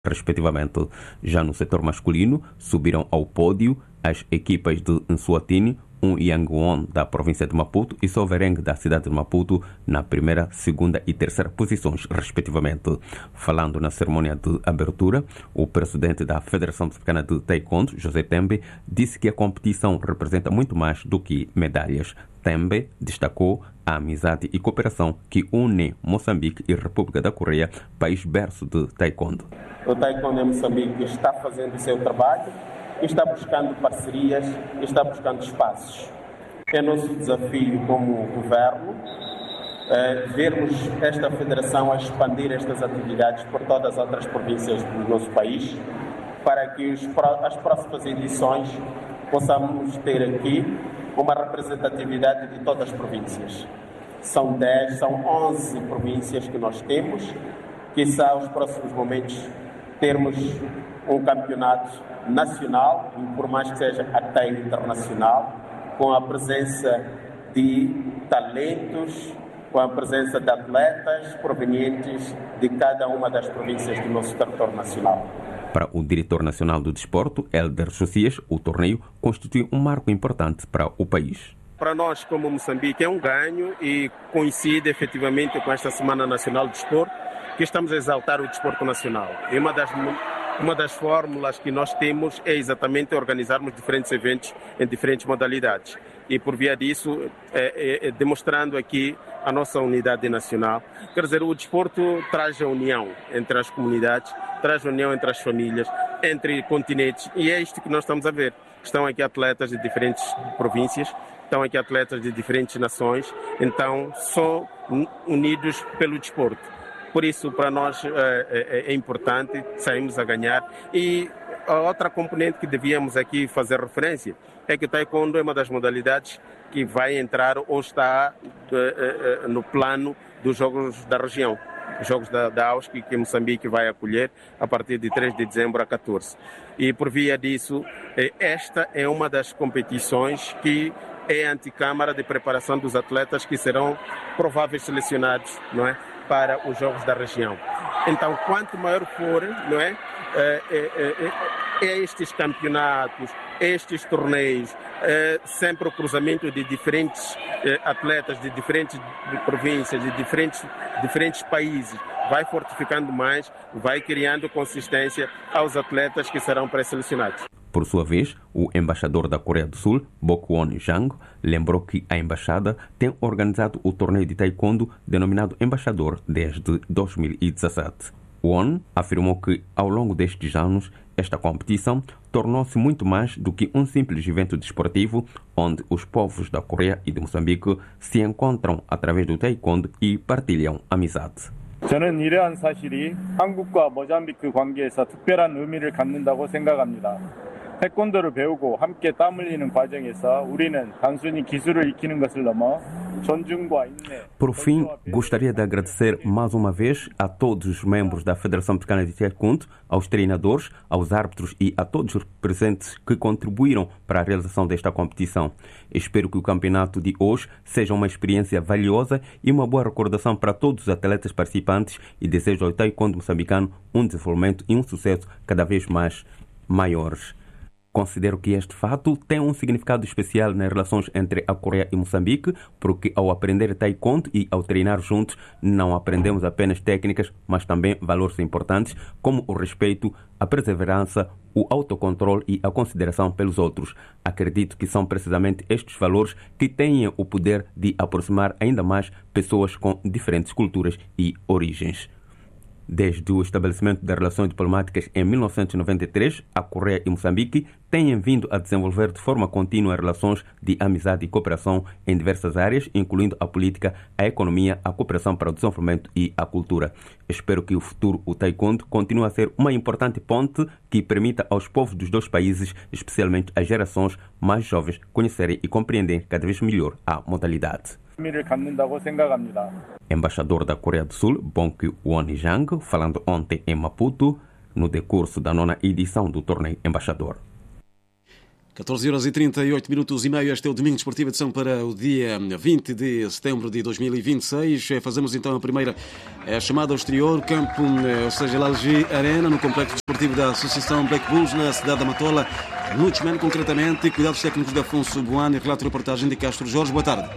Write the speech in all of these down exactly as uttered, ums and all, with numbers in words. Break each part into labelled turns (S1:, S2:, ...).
S1: respectivamente. Já no setor masculino, subiram ao pódio as equipas de Nswatini, um Yangon da província de Maputo e Sovereng da cidade de Maputo na primeira, segunda e terceira posições, respectivamente. Falando na cerimônia de abertura, o presidente da Federação Moçambicana de Taekwondo, José Tembe, disse que a competição representa muito mais do que medalhas. Tembe destacou a amizade e cooperação que une Moçambique e República da Coreia, país berço de Taekwondo.
S2: O Taekwondo em Moçambique está fazendo o seu trabalho, está buscando parcerias, está buscando espaços. É nosso desafio como governo é, vermos esta federação a expandir estas atividades por todas as outras províncias do nosso país, para que os, as próximas edições possamos ter aqui uma representatividade de todas as províncias. São dez, são onze províncias que nós temos, que são os próximos momentos termos um campeonato nacional, e por mais que seja até internacional, com a presença de talentos, com a presença de atletas provenientes de cada uma das províncias do nosso território nacional.
S1: Para o diretor nacional do desporto, Hélder Josias, o torneio constitui um marco importante para o país.
S2: Para nós, como Moçambique, é um ganho e coincide efetivamente com esta Semana Nacional do Desporto, que estamos a exaltar o desporto nacional. E uma das, uma das fórmulas que nós temos é exatamente organizarmos diferentes eventos em diferentes modalidades. E por via disso, é, é, é, demonstrando aqui a nossa unidade nacional. Quer dizer, o desporto traz a união entre as comunidades, traz a união entre as famílias, entre continentes, e é isto que nós estamos a ver. Estão aqui atletas de diferentes províncias, estão aqui atletas de diferentes nações, então só unidos pelo desporto. Por isso, para nós é, é, é importante sairmos a ganhar. E a outra componente que devíamos aqui fazer referência é que o Taekwondo é uma das modalidades que vai entrar ou está é, é, no plano dos Jogos da região. Os Jogos da, da AUSC, que Moçambique vai acolher a partir de três de dezembro a catorze. E por via disso, esta é uma das competições que é a anticâmara de preparação dos atletas que serão prováveis selecionados, não é, para os Jogos da região. Então, quanto maior for, não é, é, é, é, é estes campeonatos, estes torneios, é sempre o cruzamento de diferentes é, atletas de diferentes províncias, de diferentes, diferentes países, vai fortificando mais, vai criando consistência aos atletas que serão pré-selecionados.
S1: Por sua vez, o embaixador da Coreia do Sul, Bokwon Jang, lembrou que a embaixada tem organizado o torneio de taekwondo denominado Embaixador desde dois mil e dezassete. Won afirmou que, ao longo destes anos, esta competição tornou-se muito mais do que um simples evento desportivo onde os povos da Coreia e de Moçambique se encontram através do taekwondo e partilham amizade.
S3: 저는 이러한 사실이 한국과 모잠비크 관계에서 특별한 의미를 갖는다고 생각합니다. 태권도를 배우고 함께 땀 흘리는 과정에서 우리는 단순히 기술을 익히는 것을 넘어 존중과 인내.
S1: Por fim, gostaria de agradecer mais uma vez a todos os membros da Federação Moçambicana de Taekwondo, aos treinadores, aos árbitros e a todos os presentes que contribuíram para a realização desta competição. Espero que o campeonato de hoje seja uma experiência valiosa e uma boa recordação para todos os atletas participantes e desejo ao taekwondo moçambicano um desenvolvimento e um sucesso cada vez mais maiores. Considero que este fato tem um significado especial nas relações entre a Coreia e Moçambique, porque ao aprender taekwondo e ao treinar juntos, não aprendemos apenas técnicas, mas também valores importantes, como o respeito, a perseverança, o autocontrole e a consideração pelos outros. Acredito que são precisamente estes valores que têm o poder de aproximar ainda mais pessoas com diferentes culturas e origens. Desde o estabelecimento das relações diplomáticas em mil novecentos e noventa e três, a Coreia e Moçambique têm vindo a desenvolver de forma contínua relações de amizade e cooperação em diversas áreas, incluindo a política, a economia, a cooperação para o desenvolvimento e a cultura. Espero que o futuro, o taekwondo, continue a ser uma importante ponte que permita aos povos dos dois países, especialmente às gerações mais jovens, conhecerem e compreenderem cada vez melhor a modalidade. Embaixador da Coreia do Sul, Bokwon Jang, falando ontem em Maputo, no decurso da nona edição do torneio Embaixador.
S4: catorze horas e trinta e oito minutos e meio. Este é o Domingo Desportivo, edição para o dia vinte de setembro de dois mil e vinte e seis. Fazemos então a primeira a chamada ao exterior, campo, ou seja, a Alger Arena, no complexo desportivo da Associação Black Bulls, na cidade da Matola, no Tchimene, concretamente. Cuidados técnicos de Afonso Buani, relato e reportagem de Castro Jorge. Boa tarde.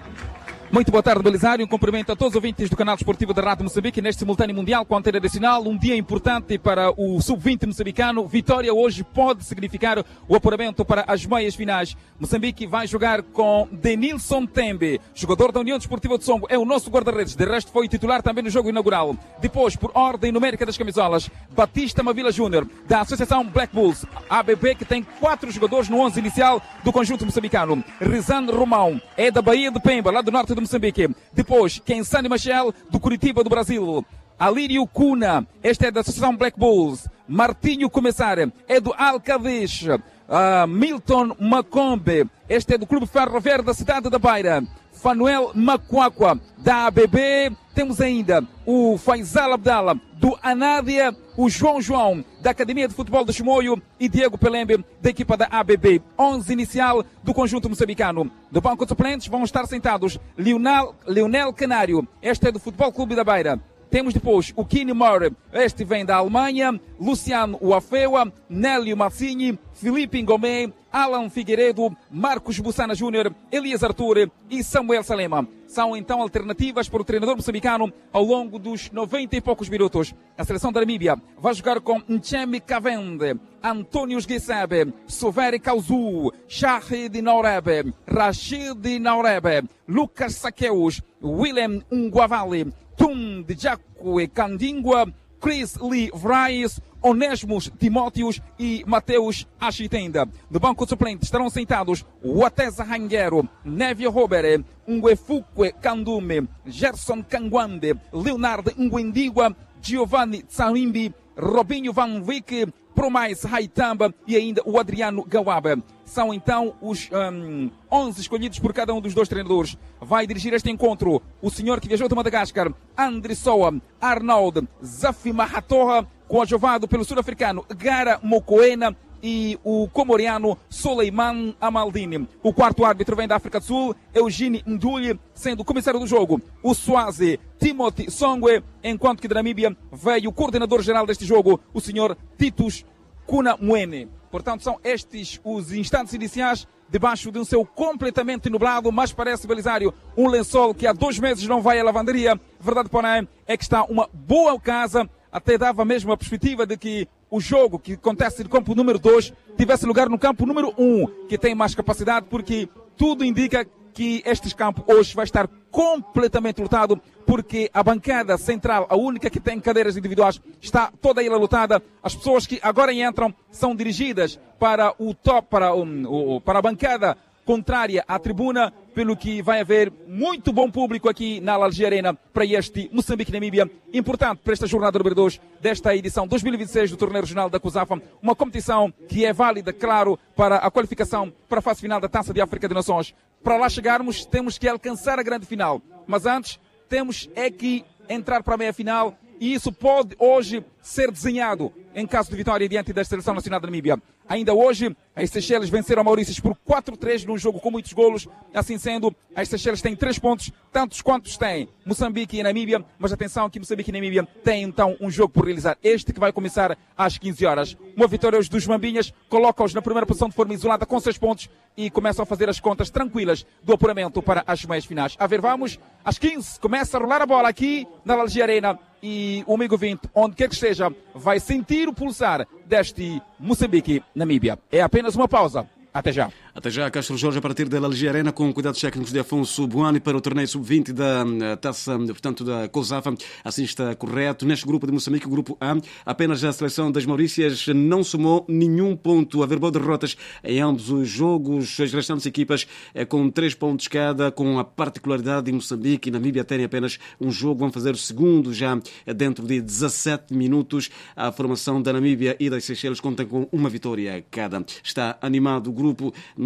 S5: Muito boa tarde, Belisário. Um cumprimento a todos os ouvintes do canal desportivo da Rádio Moçambique neste simultâneo mundial com a antena nacional. Um dia importante para o sub vinte moçambicano. Vitória hoje pode significar o apuramento para as meias finais. Moçambique vai jogar com Denilson Tembe, jogador da União Desportiva de Songo. É o nosso guarda-redes. De resto foi titular também no jogo inaugural. Depois, por ordem numérica das camisolas, Batista Mavila Júnior, da Associação Black Bulls. A B B, que tem quatro jogadores no onze inicial do conjunto moçambicano. Rizan Romão é da Bahia de Pemba, lá do norte de Moçambique. Depois, Kensani Machel, do Curitiba do Brasil. Alírio Cuna, este é da Associação Black Bulls. Martinho Começar é do Alcadiz. Uh, Milton Macombe, este é do Clube Ferroviário da cidade da Beira. Fanuel Macuacua, da A B B. Temos ainda o Faisal Abdala, do Anádia, o João João, da Academia de Futebol de Chimoio, e Diego Pelembe, da equipa da A B B. onze inicial do conjunto moçambicano. Do banco de suplentes vão estar sentados Leonel, Leonel Canário, este é do Futebol Clube da Beira. Temos depois o Kini Murray, este vem da Alemanha, Luciano Uafewa, Nélio Mazzini, Felipe Ngomé, Alan Figueiredo, Marcos Bussana Júnior, Elias Artur e Samuel Salema. São então alternativas para o treinador moçambicano ao longo dos noventa e poucos minutos. A seleção da Namíbia vai jogar com Nchemi Kavende, Antônio Guisebe, Soveri Kauzu, Shahid Naurebe, Rashid Naurebe, Lucas Saqueus, Willem Nguavali, Tum de Jaco e Candingua, Chris Lee Vrais, Onésmos Timóteos e Mateus Achitenda. No banco de suplentes estarão sentados Wateza Ranguero, Nevio Robere, Nguefukwe Kandume, Gerson Kangwande, Leonardo Nguendigua, Giovanni Tsarimbi, Robinho Van Wyk, Promais Haitamba e ainda o Adriano Gawaba. São então os um, onze escolhidos por cada um dos dois treinadores. Vai dirigir este encontro o senhor que viajou de Madagascar, Andri Soa, Arnold Zafi Mahatoha, coadjuvado pelo sul-africano Gara Mokoena e o comoriano Soleiman Amaldini. O quarto árbitro vem da África do Sul, Eugene Nduli, sendo o comissário do jogo o Swazi Timothy Songwe, enquanto que da Namíbia veio o coordenador-geral deste jogo, o senhor Titus Kunamwene. Portanto, são estes os instantes iniciais debaixo de um céu completamente nublado, mas parece, Belisário, um lençol que há dois meses não vai à lavanderia. Verdade, porém, é que está uma boa casa. Até dava mesmo a perspectiva de que o jogo que acontece no campo número dois tivesse lugar no campo número um, que tem mais capacidade, porque tudo indica que este campo hoje vai estar completamente lotado, porque a bancada central, a única que tem cadeiras individuais, está toda ela lotada. As pessoas que agora entram são dirigidas para o top, para, o, o, para a bancada contrária à tribuna, pelo que vai haver muito bom público aqui na Alger Arena para este Moçambique-Namíbia, importante para esta jornada número dois desta edição dois mil e vinte e seis do Torneio Regional da COSAFA, uma competição que é válida, claro, para a qualificação para a fase final da Taça de África de Nações. Para lá chegarmos, temos que alcançar a grande final, mas antes temos é que entrar para a meia-final, e isso pode hoje ser desenhado em caso de vitória diante da Seleção Nacional da Namíbia. Ainda hoje, as Seychelles venceram a Maurícios por quatro a três num jogo com muitos golos. Assim sendo, as Seychelles têm três pontos, tantos quantos têm Moçambique e Namíbia. Mas atenção que Moçambique e Namíbia têm então um jogo por realizar. Este que vai começar às quinze horas. Uma vitória hoje dos Mambinhas coloca-os na primeira posição de forma isolada com seis pontos e começam a fazer as contas tranquilas do apuramento para as meias finais. A ver, vamos, às quinze começa a rolar a bola aqui na Alger Arena. E o amigo vinte, onde quer que esteja, vai sentir o pulsar deste Moçambique-Namíbia. É apenas uma pausa. Até já.
S4: Até já, Castro Jorge, a partir da Alger Arena, com cuidados técnicos de Afonso Buani para o torneio sub vinte da taça, portanto, da COSAFA. Assim está correto. Neste grupo de Moçambique, o grupo A, apenas a seleção das Maurícias não somou nenhum ponto. Averbou derrotas em ambos os jogos. As restantes equipas com três pontos cada, com a particularidade de Moçambique e Namíbia terem apenas um jogo. Vão fazer o segundo já dentro de dezassete minutos. A formação da Namíbia e das Seychelles conta com uma vitória cada. Está animado o grupo no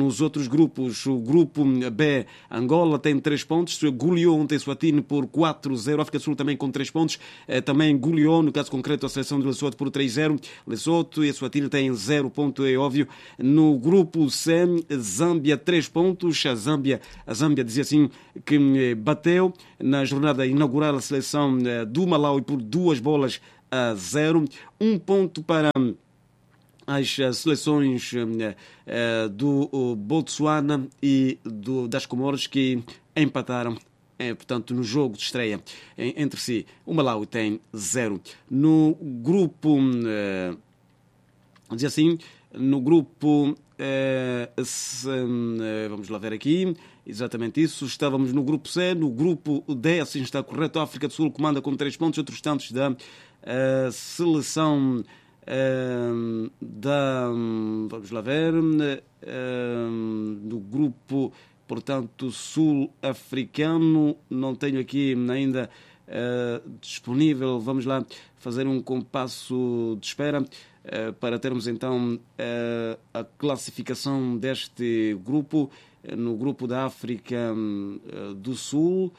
S4: Nos outros grupos, o grupo B, Angola tem três pontos, goleou ontem Eswatini por quatro a zero, África do Sul também com três pontos, também goleou, no caso concreto, a seleção de Lesoto por três a zero, Lesoto e Eswatini têm zero ponto, é óbvio. No grupo C, Zâmbia três pontos, a Zâmbia, a Zâmbia dizia assim que bateu na jornada inaugural a seleção do Malawi por duas bolas a zero, um ponto para as seleções uh, do uh, Botsuana e do, das Comoros, que empataram, eh, portanto, no jogo de estreia em, entre si. O Malawi tem zero. No grupo, uh, diz assim, no grupo, uh, se, uh, vamos lá ver aqui, exatamente isso, estávamos no grupo C, no grupo D, assim está correto, a África do Sul comanda com três pontos, outros tantos da uh, seleção Uh, da, vamos lá ver, uh, do grupo, portanto, sul-africano, não tenho aqui ainda uh, disponível, vamos lá fazer um compasso de espera uh, para termos então uh, a classificação deste grupo, uh, no grupo da África uh, do Sul.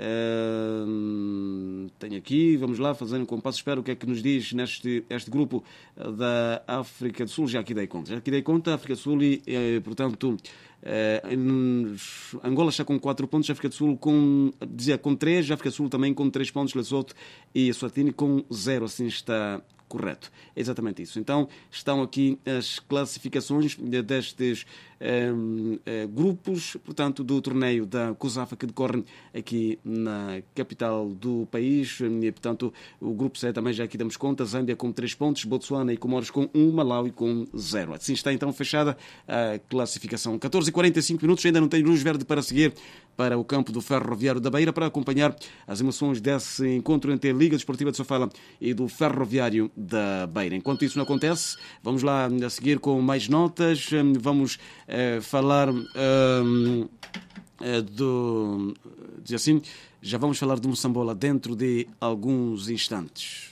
S4: Uh, tenho aqui, vamos lá fazer um compasso, espero o que é que nos diz neste este grupo da África do Sul. Já aqui dei conta, já aqui dei conta, África do Sul e, eh, portanto, eh, Angola está com quatro pontos, África do Sul com, dizia, com três, África do Sul também com três pontos, Lesoto e Eswatini com zero, assim está correto. É exatamente isso. Então, estão aqui as classificações destes um, uh, grupos, portanto, do torneio da COSAFA que decorre aqui na capital do país. E, portanto, o grupo C também já aqui damos conta. Zâmbia com três pontos, Botsuana e Comoros com um, Malawi com zero. Assim está então fechada a classificação. catorze e quarenta e cinco minutos, ainda não tem luz verde para seguir para o campo do Ferroviário da Beira para acompanhar as emoções desse encontro entre a Liga Desportiva de Sofala e do Ferroviário da Beira. Enquanto isso não acontece, vamos lá a seguir com mais notas. Vamos eh, falar eh, eh, do... diz assim, já vamos falar do Moçambola dentro de alguns instantes.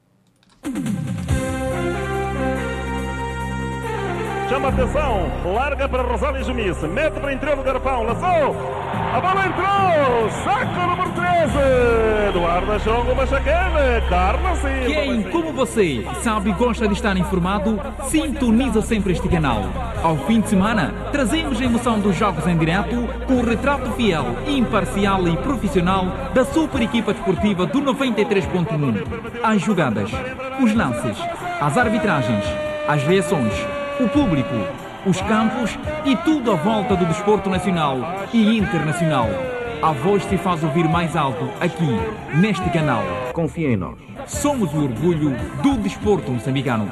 S6: Chama atenção, larga para Rosário Jumice, mete para interior do garrafão, lançou, a bola entrou, saco número treze, Eduardo Achongo Machacana, Carlos Silva.
S5: Quem, como você, sabe e gosta de estar informado, sintoniza sempre este canal. Ao fim de semana, trazemos a emoção dos jogos em direto com o retrato fiel, imparcial e profissional da super equipa desportiva do noventa e três ponto um. As jogadas, os lances, as arbitragens, as reações, o público, os campos e tudo à volta do desporto nacional e internacional. A voz se faz ouvir mais alto aqui, neste canal.
S7: Confia em nós.
S5: Somos o orgulho do desporto moçambicano.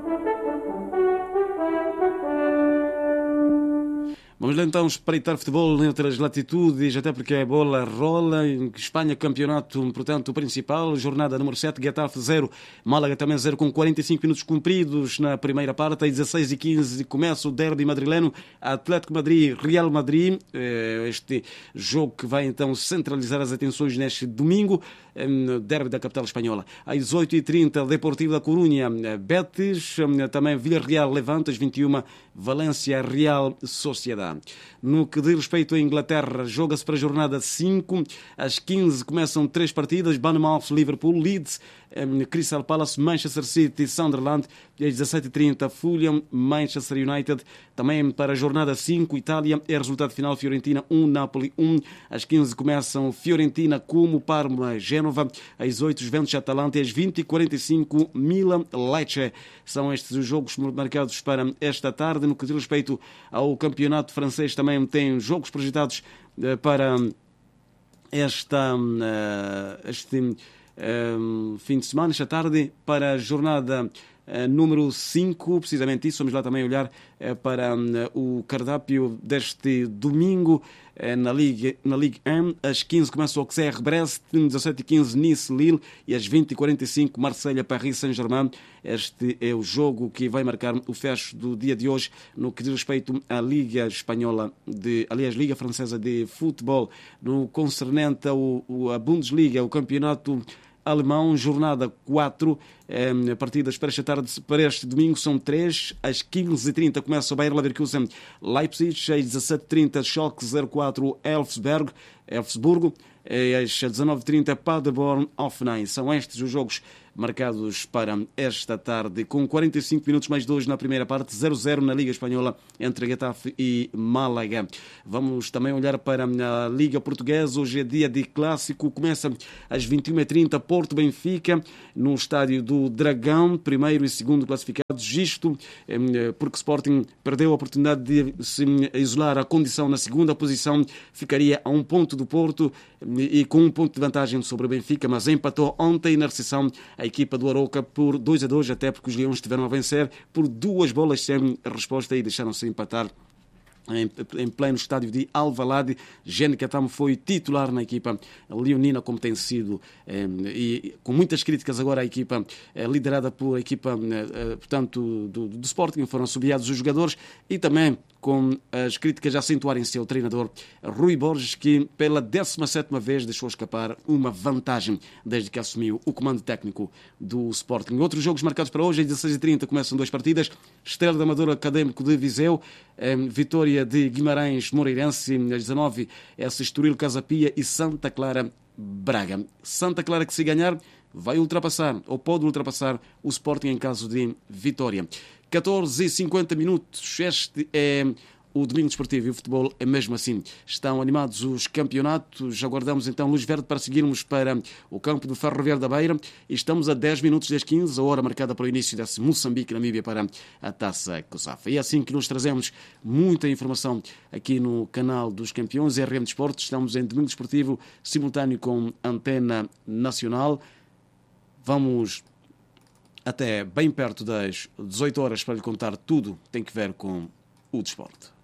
S4: Vamos lá então espreitar futebol em outras latitudes, até porque a bola rola. Em Espanha, campeonato, portanto, o principal, jornada número sete, Getafe zero, Málaga também zero, com quarenta e cinco minutos cumpridos na primeira parte. Às dezesseis e quinze começa o derby madrileno, Atlético Madrid, Real Madrid, este jogo que vai então centralizar as atenções neste domingo, derby da capital espanhola. Às dezoito e trinta, Deportivo da Corunha, Betis, também Villarreal, Levante, às vinte e uma, Valência, Real Sociedade. No que diz respeito à Inglaterra, joga-se para a jornada cinco. Às quinze começam três partidas: Bournemouth, Liverpool, Leeds, Crystal Palace, Manchester City, Sunderland. E às dezassete e trinta, Fulham, Manchester United. Também para a jornada cinco, Itália, é resultado final: Fiorentina um, Napoli um. Às quinze começam Fiorentina, Como, Parma, Génova. Às dezoito, Juventus, Atalanta. E às vinte e quarenta e cinco, Milan, Lecce. São estes os jogos marcados para esta tarde. No que diz respeito ao campeonato francês, também tem jogos projetados para esta, este fim de semana, esta tarde, para a jornada número cinco, precisamente isso. Vamos lá também olhar para o cardápio deste domingo na Ligue, na Ligue um. Às quinze começa o Auxerre Brest, dezassete e quinze Nice Lille e às vinte e quarenta e cinco Marselha Paris Saint-Germain. Este é o jogo que vai marcar o fecho do dia de hoje no que diz respeito à Liga Espanhola, de, aliás, Liga Francesa de Futebol. No concernente ao, à Bundesliga, o campeonato alemão, jornada quatro, eh, partidas para esta tarde, para este domingo são três, às quinze e trinta começa o Bayer Leverkusen Leipzig, às dezassete e trinta Schalke zero quatro Elfsberg, Elfsburgo, às dezenove e trinta Paderborn Hoffenheim. São estes os jogos marcados para esta tarde, com quarenta e cinco minutos mais dois na primeira parte, zero a zero na Liga Espanhola entre Getafe e Málaga. Vamos também olhar para a Liga Portuguesa. Hoje é dia de clássico, começa às vinte e uma e trinta Porto-Benfica, no estádio do Dragão, primeiro e segundo classificados. Isto porque Sporting perdeu a oportunidade de se isolar a condição na segunda posição, ficaria a um ponto do Porto e com um ponto de vantagem sobre o Benfica, mas empatou ontem na recepção a equipa do Arouca por dois a dois, até porque os Leões estiveram a vencer por duas bolas sem resposta e deixaram-se empatar em, em pleno estádio de Alvalade. Gene Catamo foi titular na equipa leonina, como tem sido, eh, e com muitas críticas agora à equipa eh, liderada por a equipa eh, portanto, do, do Sporting. Foram subiados os jogadores e também com as críticas a acentuarem-se ao treinador Rui Borges, que pela décima sétima vez deixou escapar uma vantagem desde que assumiu o comando técnico do Sporting. Outros jogos marcados para hoje, às dezesseis e trinta começam duas partidas. Estrela da Amadora Académico de Viseu, eh, vitória de Guimarães Moreirense, às dezanove, essa Estoril Casa Pia e Santa Clara Braga. Santa Clara, que se ganhar vai ultrapassar, ou pode ultrapassar, o Sporting em caso de vitória. catorze e cinquenta minutos, este é o Domingo Desportivo e o futebol é mesmo assim. Estão animados os campeonatos. Aguardamos então luz verde para seguirmos para o campo do Ferroviário da Beira e estamos a dez minutos das quinze, a hora marcada para o início desse Moçambique-Namíbia para a Taça COSAF. E é assim que nos trazemos muita informação aqui no canal dos campeões R M Desportos. Estamos em Domingo Desportivo simultâneo com Antena Nacional. Vamos até bem perto das dezoito horas para lhe contar tudo que tem que ver com o desporto.